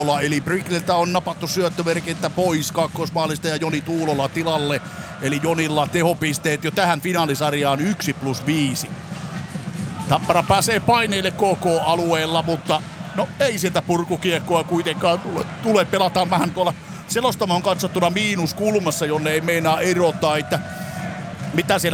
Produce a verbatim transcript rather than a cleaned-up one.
Eli Brickliltä on napattu syöttömerkintä pois kakkosmaalista ja Joni Tuulola tilalle. Eli Jonilla tehopisteet jo tähän finaalisarjaan yksi plus viisi. Tappara pääsee paineille K K-alueella, mutta no ei sieltä purkukiekkoa kuitenkaan tule. tule. Pelataan vähän tuolla selostamon katsottuna miinuskulmassa, jonne ei meinaa erottaa, että mitä siellä